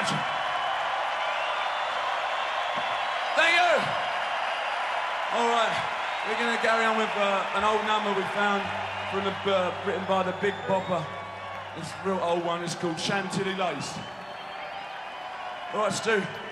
much. Thank you. All right, we're going to carry on with an old number we found from written by the Big Bopper. It's a real old one. It's called Chantilly Lace. All right, Stu.